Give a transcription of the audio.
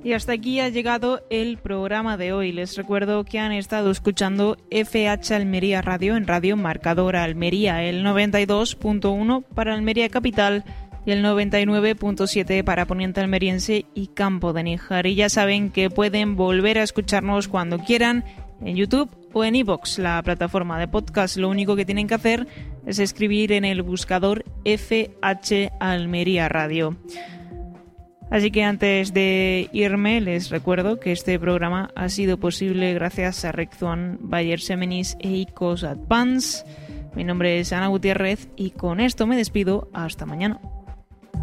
Y hasta aquí ha llegado el programa de hoy. Les recuerdo que han estado escuchando FH Almería Radio en Radio Marcador Almería, el 92.1 para Almería Capital y el 99.7 para Poniente Almeriense y Campo de Níjar. Y ya saben que pueden volver a escucharnos cuando quieran en YouTube o en iVoox, la plataforma de podcast. Lo único que tienen que hacer es escribir en el buscador FH Almería Radio. Así que antes de irme, les recuerdo que este programa ha sido posible gracias a Rectuan, Bayer Semenis e ICOS Advance. Mi nombre es Ana Gutiérrez y con esto me despido. Hasta mañana.